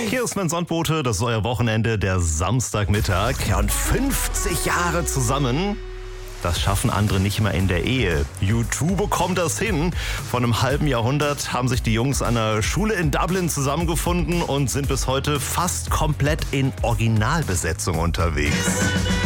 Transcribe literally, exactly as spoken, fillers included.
Hier ist mein Sonnenbote, das ist euer Wochenende, der Samstagmittag. Ja, und fünfzig Jahre zusammen, das schaffen andere nicht mal in der Ehe. U zwei bekommt das hin. Vor einem halben Jahrhundert haben sich die Jungs an einer Schule in Dublin zusammengefunden und sind bis heute fast komplett in Originalbesetzung unterwegs.